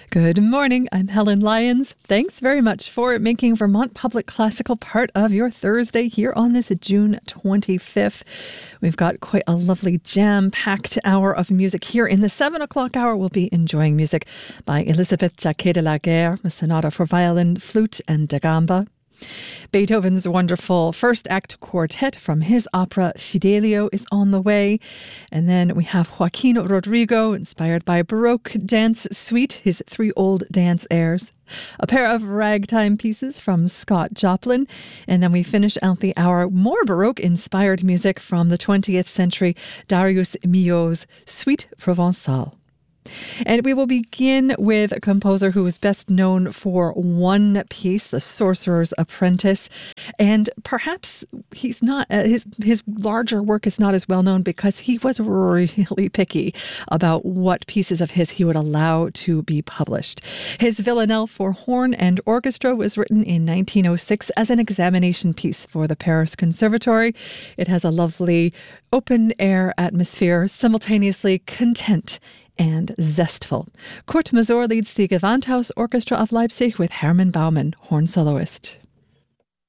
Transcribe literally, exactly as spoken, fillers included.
Good morning. I'm Helen Lyons. Thanks very much for making Vermont Public Classical part of your Thursday here on this June twenty-fifth. We've got quite a lovely jam-packed hour of music here. In the seven o'clock hour, we'll be enjoying music by Elisabeth Jacquet de la Guerre, a sonata for violin, flute, and da gamba. Beethoven's wonderful first act quartet from his opera Fidelio is on the way. And then we have Joaquin Rodrigo, inspired by Baroque dance suite, his three old dance airs. A pair of ragtime pieces from Scott Joplin. And then we finish out the hour more Baroque-inspired music from the twentieth century, Darius Milhaud's Suite Provençale. And we will begin with a composer who is best known for one piece, The Sorcerer's Apprentice. And perhaps he's not, uh, his, his larger work is not as well known because he was really picky about what pieces of his he would allow to be published. His Villanelle for horn and orchestra was written in nineteen oh six as an examination piece for the Paris Conservatory. It has a lovely open-air atmosphere, simultaneously content and zestful. Kurt Masur leads the Gewandhaus Orchestra of Leipzig with Hermann Baumann, horn soloist.